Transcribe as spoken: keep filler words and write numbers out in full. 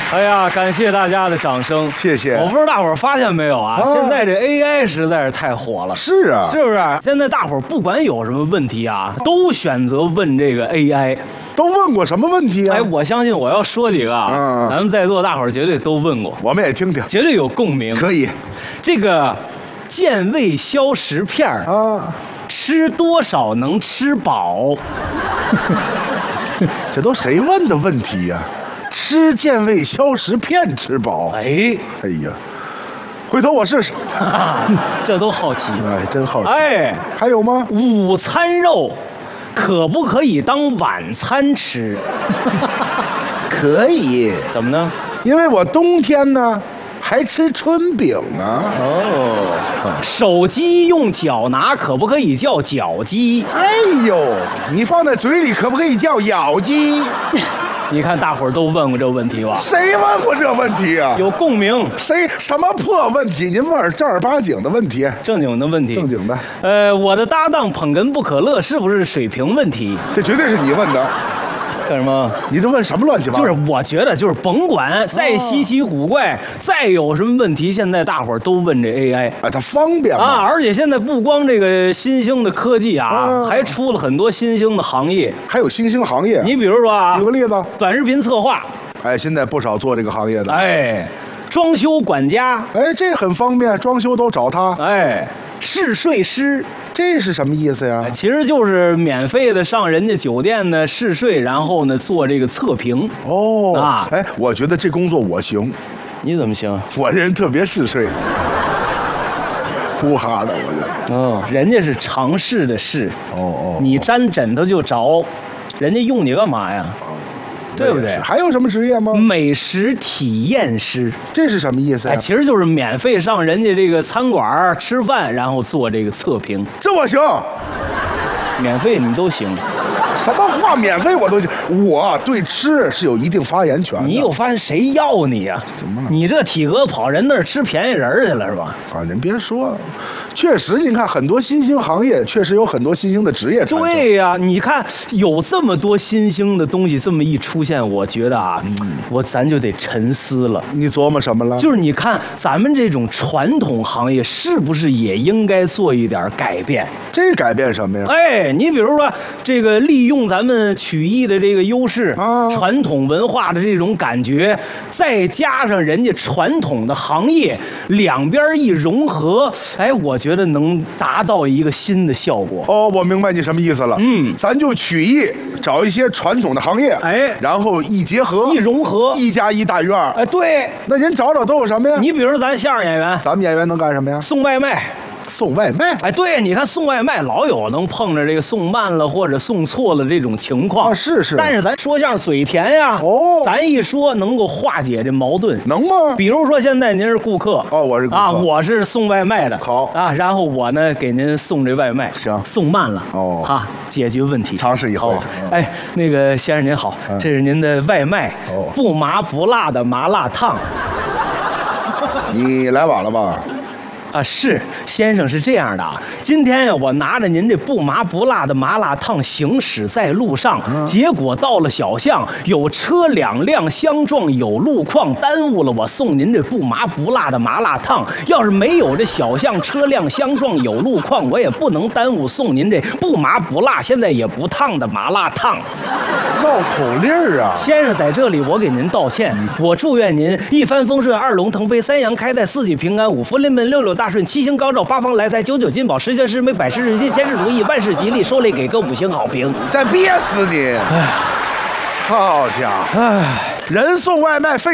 哎呀，感谢大家的掌声， 谢谢。 我不知道大伙儿发现没有啊，啊现在这 A I 实在是太火了。 是啊， 是不是？现在大伙儿不管有什么问题啊，都选择问这个 A I。 都问过什么问题啊？ 哎，我相信我要说几个啊，嗯、咱们在座大伙儿绝对都问过， 我们也听听， 绝对有共鸣。 可以， 这个健胃消食片啊，吃多少能吃饱？ 这都谁问的问题呀、啊？吃健胃消食片吃饱？ 哎， 哎呀，回头我试试。 这都好奇， 哎，真好奇。 哎， 还有吗？ 午餐肉可不可以当晚餐吃？ 可以。 怎么呢？ 因为我冬天呢还吃春饼呢。 哦，手机用脚拿可不可以叫脚鸡？ 哎呦，你放在嘴里可不可以叫咬鸡？ 你看大伙儿都问过这个问题吧？ 谁问过这问题啊？ 有共鸣。 谁什么破问题？您问点正儿八经的问题。 正经的问题。 正经的。 呃，我的搭档捧哏不可乐是不是水平问题？ 这绝对是你问的。 干什么？ 你都问什么乱七八糟？ 就是我觉得，就是甭管再稀奇古怪，哦、再有什么问题，现在大伙儿都问这 A I 啊，它方便啊！而且现在不光这个新兴的科技啊，啊还出了很多新兴的行业， 还有新兴行业。 你比如说啊， 举个例子， 短视频策划， 哎，现在不少做这个行业的。 哎，装修管家， 哎，这很方便，装修都找他。 哎，试睡师。 这是什么意思呀？ 其实就是免费的上人家酒店呢试睡，然后呢做这个测评。 哦啊， 哎，我觉得这工作我行。 你怎么行？ 我这人特别嗜睡，呼哈的，我觉得。哦，人家是尝试的试。 哦哦。 你沾枕头就着，人家用你干嘛呀？对不对？ 还有什么职业吗？ 美食体验师， 这是什么意思呀？ 哎，其实就是免费上人家这个餐馆吃饭，然后做这个测评。 这我行， 免费你都行。 什么话免费我都行，我对吃是有一定发言权的。 你有发现谁要你呀、啊？ 怎么了？ 你这体格跑人那儿吃便宜人去了是吧？ 啊，您别说，确实，您看很多新兴行业，确实有很多新兴的职业产生。 对呀、啊，你看有这么多新兴的东西，这么一出现，我觉得啊，嗯、我咱就得沉思了。 你琢磨什么了？ 就是你看咱们这种传统行业，是不是也应该做一点改变？ 这改变什么呀？ 哎，你比如说这个利用咱们曲艺的这个优势， 啊， 传统文化的这种感觉，再加上人家传统的行业，两边一融合，哎，我觉得能达到一个新的效果。 哦，我明白你什么意思了。 嗯， 咱就曲艺找一些传统的行业， 哎， 然后一结合， 一融合， 一加一大于二。 哎，对。 那您找找都有什么呀？ 你比如说咱相声演员， 咱们演员能干什么呀？ 送外卖。 送外卖， 哎，对，你看送外卖老有能碰着这个送慢了或者送错了这种情况啊，是是。 但是咱说相声嘴甜呀， 哦， 咱一说能够化解这矛盾， 能吗？ 比如说现在您是顾客， 哦，我是顾客啊，我是送外卖的， 好啊，然后我呢给您送这外卖， 行， 送慢了， 哦， 哈，解决问题， 尝试一回。 哎，那个先生您好， 嗯、 这是您的外卖， 哦， 不麻不辣的麻辣烫。 你来晚了吧？ 啊，是先生是这样的啊，今天呀，我拿着您这不麻不辣的麻辣烫行驶在路上， 嗯、 结果到了小巷，有车两辆相撞，有路况，耽误了我送您这不麻不辣的麻辣烫。要是没有这小巷车辆相撞有路况，我也不能耽误送您这不麻不辣现在也不烫的麻辣烫。 绕口令儿啊， 先生在这里我给您道歉，我祝愿您一帆风顺，二龙腾飞，三阳开泰，四季平安，五福临门，六六大顺，七星高照，八方来财，九九金宝，十全十美，百事顺心，千事如意，万事吉利。说了给个五星好评， 再憋死你！好家伙，人送外卖费